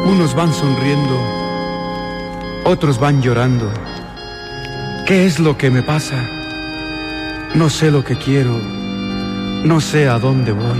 Unos van sonriendo, otros van llorando. ¿Qué es lo que me pasa? No sé lo que quiero, no sé a dónde voy.